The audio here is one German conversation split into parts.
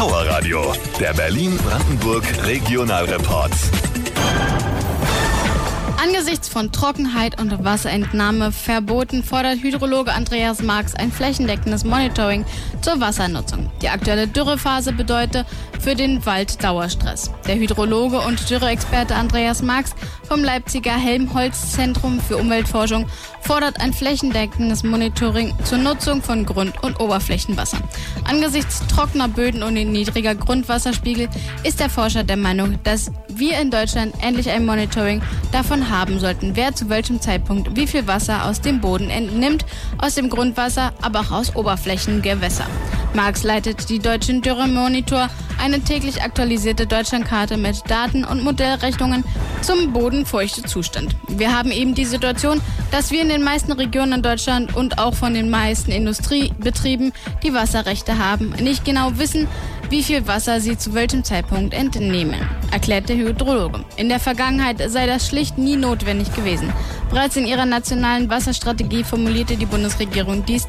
Power Radio, der Berlin-Brandenburg Regionalreport. Angesichts von Trockenheit und Wasserentnahmeverboten fordert Hydrologe Andreas Marx ein flächendeckendes Monitoring zur Wassernutzung. Die aktuelle Dürrephase bedeutet für den Wald Dauerstress. Der Hydrologe und Dürreexperte Andreas Marx vom Leipziger Helmholtz-Zentrum für Umweltforschung fordert ein flächendeckendes Monitoring zur Nutzung von Grund- und Oberflächenwasser. Angesichts trockener Böden und niedriger Grundwasserspiegel ist der Forscher der Meinung, dass wir in Deutschland endlich ein Monitoring davon haben sollten, wer zu welchem Zeitpunkt wie viel Wasser aus dem Boden entnimmt, aus dem Grundwasser, aber auch aus Oberflächengewässern. Marx leitet die Deutschen Dürremonitor, eine täglich aktualisierte Deutschlandkarte mit Daten und Modellrechnungen zum Bodenfeuchtezustand. Wir haben eben die Situation, dass wir in den meisten Regionen in Deutschland und auch von den meisten Industriebetrieben, die Wasserrechte haben, nicht genau wissen, wie viel Wasser sie zu welchem Zeitpunkt entnehmen, erklärt der Hydrologe. In der Vergangenheit sei das schlicht nie notwendig gewesen. Bereits in ihrer nationalen Wasserstrategie formulierte die Bundesregierung dies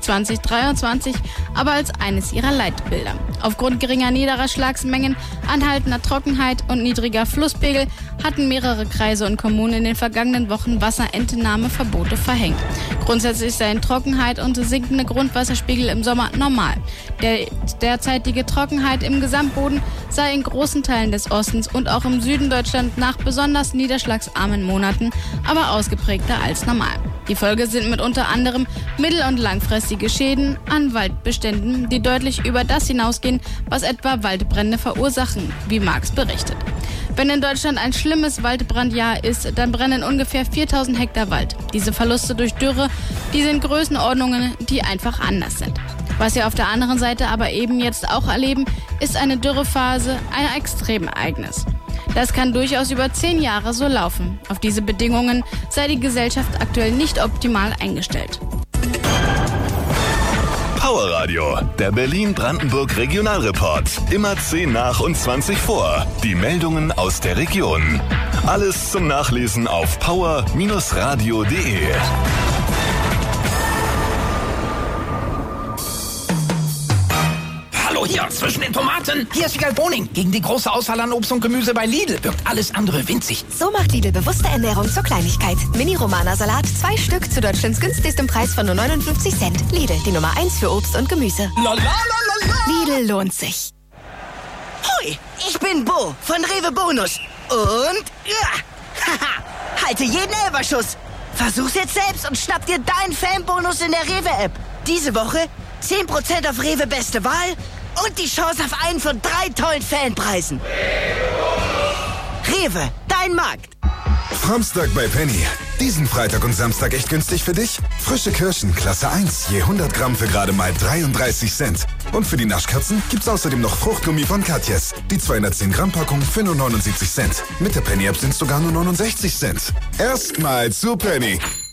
2023 aber als eines ihrer Leitbilder. Aufgrund geringer Niederschlagsmengen, anhaltender Trockenheit und niedriger Flusspegel hatten mehrere Kreise und Kommunen in den vergangenen Wochen Wasserentnahmeverbote verhängt. Grundsätzlich seien Trockenheit und sinkende Grundwasserspiegel im Sommer normal. Der derzeitige Trockenheit im Gesamtboden sei in großen Teilen des Ostens und auch im Süden Deutschlands nach besonders niederschlagsarmen Monaten aber ausgeprägter als normal. Die Folge sind mit unter anderem mittel- und langfristige Schäden an Waldbeständen, die deutlich über das hinausgehen, was etwa Waldbrände verursachen, wie Marx berichtet. Wenn in Deutschland ein schlimmes Waldbrandjahr ist, dann brennen ungefähr 4000 Hektar Wald. Diese Verluste durch Dürre, die sind Größenordnungen, die einfach anders sind. Was wir auf der anderen Seite aber eben jetzt auch erleben, ist eine Dürrephase, ein Extremereignis. Das kann durchaus über 10 Jahre so laufen. Auf diese Bedingungen sei die Gesellschaft aktuell nicht optimal eingestellt. Power Radio, der Berlin-Brandenburg Regionalreport. Immer 10 nach und 20 vor. Die Meldungen aus der Region. Alles zum Nachlesen auf power-radio.de. Hallo hier, zwischen den Tomaten. Hier ist Wiegald Boning. Gegen die große Auswahl an Obst und Gemüse bei Lidl wirkt alles andere winzig. So macht Lidl bewusste Ernährung zur Kleinigkeit. Mini-Romana-Salat, 2 Stück zu Deutschlands günstigstem Preis von nur 59 Cent. Lidl, die Nummer 1 für Obst und Gemüse. Lidl lohnt sich. Hui, ich bin Bo von Rewe Bonus. Und haha, halte jeden Elberschuss. Versuch's jetzt selbst und schnapp dir deinen Fanbonus in der Rewe-App. Diese Woche 10% auf Rewe Beste Wahl und die Chance auf einen von 3 tollen Fanpreisen. Rewe, dein Markt. Samstag bei Penny. Diesen Freitag und Samstag echt günstig für dich? Frische Kirschen, Klasse 1, je 100 Gramm für gerade mal 33 Cent. Und für die Naschkatzen gibt's außerdem noch Fruchtgummi von Katjes. Die 210 Gramm Packung für nur 79 Cent. Mit der Penny-App sind's sogar nur 69 Cent. Erstmal zu Penny.